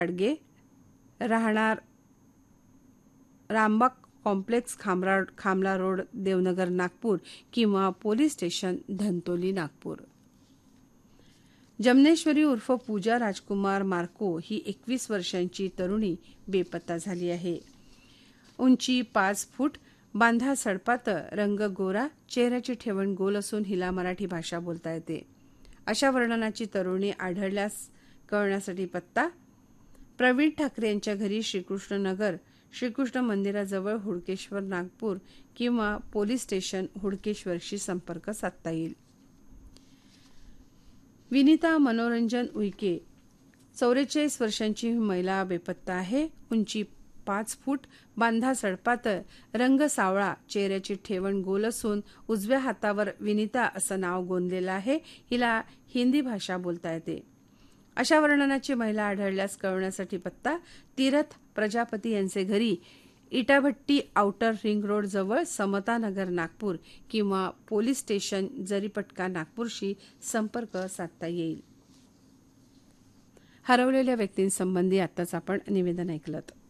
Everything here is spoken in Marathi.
गाडगे, राहणार रामबाग कॉम्प्लेक्स, खामला रोड, देवनगर, नागपूर किंवा पोलीस स्टेशन, धंतोली, नागपूर. जमनेश्वरी उर्फ पूजा राजकुमार मार्को ही 21 वर्षांची तरुणी बेपत्ता झाली आहे. उंची 5 फूट, बांधा सडपातळ, रंग गोरा, चेहऱ्याची ठेवण गोल असून हिला मराठी भाषा बोलता येते. अशा वर्णनाची तरुणी आढळल्यास कळण्यासाठी पत्ता: प्रवीण ठाकरे यांच्या घरी, श्रीकृष्णनगर, श्रीकृष्ण मंदिराजवळ, हुडकेश्वर, नागपूर किंवा पोलीस स्टेशन, हुडकेश्वरशी संपर्क साधता येईल. विनिता मनोरंजन उईके, 44 वर्षांची महिला बेपत्ता आहे. उंची 5 फूट, बांधा सडपातळ, रंग सावळा, चेहऱ्याची ठेवण गोल असून उजव्या हातावर विनिता असं नाव गोंदलेलं आहे. हिला हिंदी भाषा बोलता येते. अशा वर्णनाची महिला आढळल्यास कळवण्यासाठी पत्ता: तीरथ प्रजापती यांचे घरी, इटाभट्टी, आउटर रिंग रोड जवळ, समता नगर, नागपूर किंवा पोलीस स्टेशन, जरीपटका, नागपूरशी संपर्क साधता येईल. हरवलेल्या व्यक्तींसंबंधी आताच आपण निवेदन ऐकलं.